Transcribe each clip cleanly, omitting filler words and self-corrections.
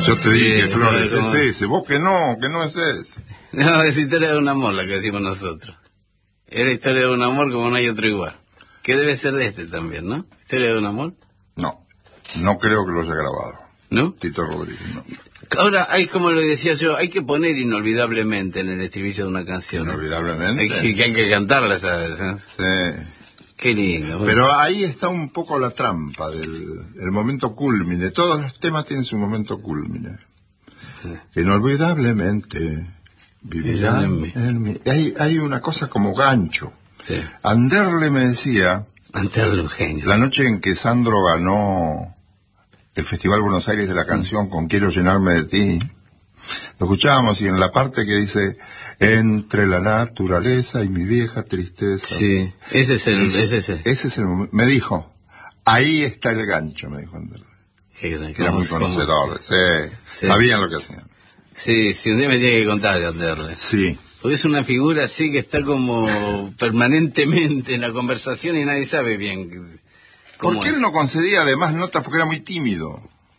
Yo te dije, Flores, es ese. Vos que no es ese. No, es historia de un amor la que decimos nosotros. Es la historia de un amor como no hay otro igual. Que debe ser de este también, ¿no? ¿Historia de un amor? No creo que lo haya grabado. ¿No? Tito Rodríguez, no. Ahora, hay como lo decía yo, hay que poner inolvidablemente en el estribillo de una canción. Inolvidablemente. Hay que cantarla, ¿sabes? Sí. Qué lindo. Bueno. Pero ahí está un poco la trampa del momento cúlmine. Todos los temas tienen su momento cúlmine. Inolvidablemente vivirán en mí. Hay una cosa como gancho. Sí. Anderle me decía... Anderle un genio. La noche en que Sandro ganó el Festival Buenos Aires de la canción Con Quiero Llenarme de Ti, lo escuchábamos y en la parte que dice entre la naturaleza y mi vieja tristeza. Sí, ese es el momento. Me dijo, ahí está el gancho, me dijo Anderle. Que era muy conocedor, sí. Sabían lo que hacían. Sí, un día me tiene que contar de Anderle. Sí. Porque es una figura así que está como permanentemente en la conversación y nadie sabe bien cómo. Porque él no concedía además notas porque era muy tímido.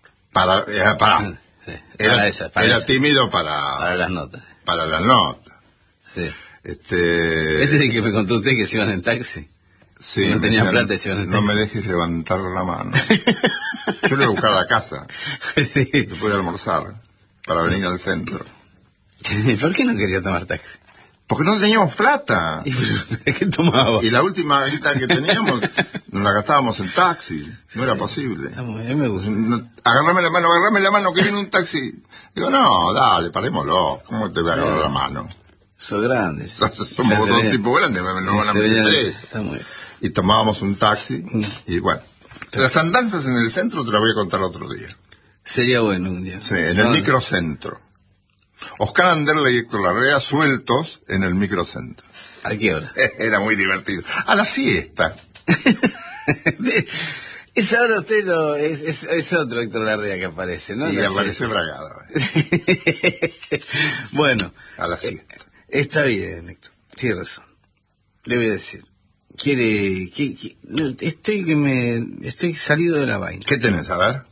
Era tímido para las notas. Para las notas. Sí. Este es el que me contó usted que se iban en taxi. Sí. No tenían plata y se iban en taxi. No me dejes levantar la mano. Yo le voy a buscar a la casa. Sí. Después de almorzar. Para venir al centro. ¿Por qué no quería tomar taxi? Porque no teníamos plata. ¿Qué tomaba? Y la última guita que teníamos nos la gastábamos en taxi. No era posible. A mí me gusta. Agarrame la mano que viene un taxi. Digo, no, dale, parémoslo. ¿Cómo te voy a agarrar la mano? Sos grande. Somos dos tipos grandes, no van a meter preso. Y tomábamos un taxi. Y bueno, las andanzas en el centro te las voy a contar otro día. Sería bueno un día. Sí, en el microcentro. Oscar Anderle y Héctor Larrea sueltos en el microcentro. ¿A qué hora? Era muy divertido. A la siesta. Esa hora usted es otro Héctor Larrea que aparece, ¿no? Y aparece bragado. Bueno. A la siesta. Está bien, Héctor. Tiene razón. Le voy a decir. Estoy salido de la vaina. ¿Qué tenés? A ver.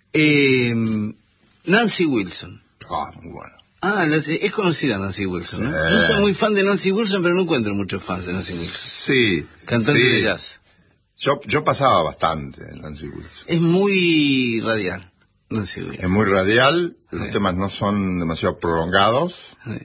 Nancy Wilson. Muy bueno. Es conocida Nancy Wilson, ¿no? Yo soy muy fan de Nancy Wilson, pero no encuentro muchos fans de Nancy Wilson. Sí. Cantante de jazz. Yo pasaba bastante en Nancy Wilson. Es muy radial, Nancy Wilson. Es muy radial, los temas no son demasiado prolongados.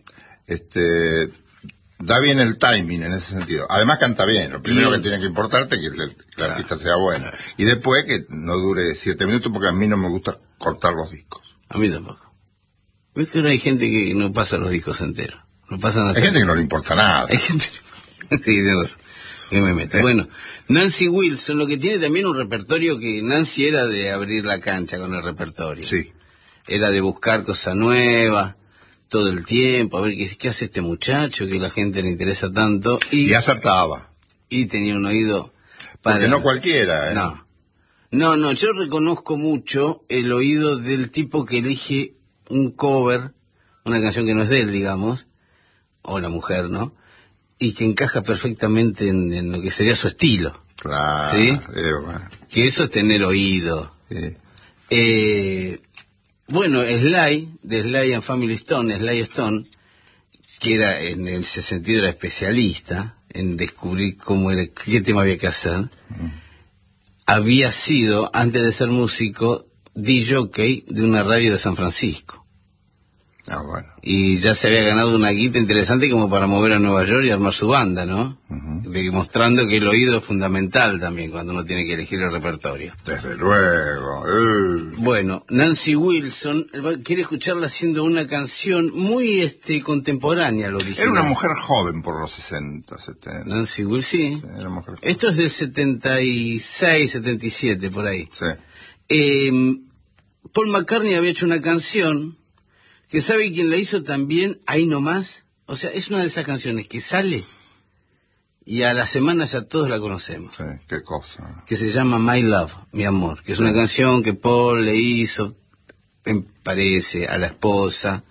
Da bien el timing en ese sentido. Además canta bien. Lo primero que tiene que importarte es que el artista sea bueno. Y después que no dure 7 minutos, porque a mí no me gusta cortar los discos. A mí tampoco. ¿Ves que ahora hay gente que no pasa los discos enteros? No pasan hay gente que no le importa nada. Hay gente que me meto. Bueno, Nancy Wilson, lo que tiene también un repertorio que Nancy era de abrir la cancha con el repertorio. Sí. Era de buscar cosas nuevas todo el tiempo, a ver qué hace este muchacho, que la gente le interesa tanto. Y acertaba. Y tenía un oído para... Porque no cualquiera, ¿eh? No, yo reconozco mucho el oído del tipo que elige un cover, una canción que no es de él, digamos, o la mujer, ¿no? Y que encaja perfectamente en lo que sería su estilo. Claro. ¿Sí? Bueno. Que eso es tener oído. Sí. Bueno, de Sly and Family Stone, Sly Stone, que era en ese sentido era especialista en descubrir cómo era, qué tema había que hacer, había sido, antes de ser músico, DJ de una radio de San Francisco. Bueno. Y ya se había ganado una guita interesante como para mover a Nueva York y armar su banda, ¿no? Demostrando que el oído es fundamental también cuando uno tiene que elegir el repertorio. Desde luego. Bueno, Nancy Wilson quiere escucharla haciendo una canción muy contemporánea al original. Era una mujer joven por los 60, 70. Nancy Wilson, sí. Era mujer joven. Esto es del 76, 77, por ahí. Sí. Paul McCartney había hecho una canción que sabe quién la hizo también, ahí nomás. O sea, es una de esas canciones que sale y a la semana ya todos la conocemos. Sí, qué cosa. Que se llama My Love, mi amor, que es una canción que Paul le hizo, me parece, a la esposa,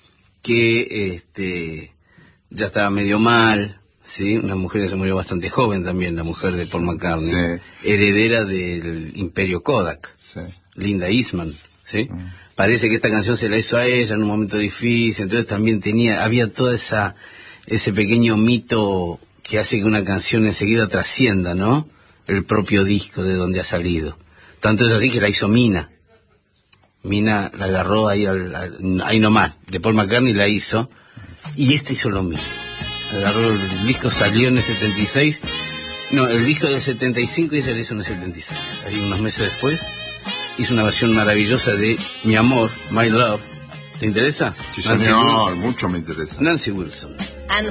que ya estaba medio mal, ¿sí? Una mujer que se murió bastante joven también, la mujer de Paul McCartney, sí. Heredera del Imperio Kodak, sí. Linda Eastman, ¿sí? parece que esta canción se la hizo a ella en un momento difícil, entonces también había toda ese pequeño mito que hace que una canción enseguida trascienda, ¿no? El propio disco de donde ha salido. Tanto es así que la hizo Mina. Mina la agarró ahí nomás, de Paul McCartney la hizo, y hizo lo mismo. Agarró el disco, salió en el 76, no, el disco del 75 y ella lo hizo en el 76. Ahí unos meses después hizo una versión maravillosa de Mi Amor, My Love. ¿Te interesa? Sí, señor, mucho me interesa. Nancy Wilson.